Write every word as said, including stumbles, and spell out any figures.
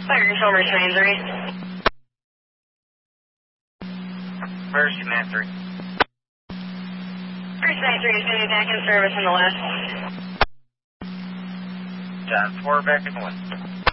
Fire control, Mercy Command three. Mercy Command three. Mercy Command three is going to be back in service on the left. John four, back in one.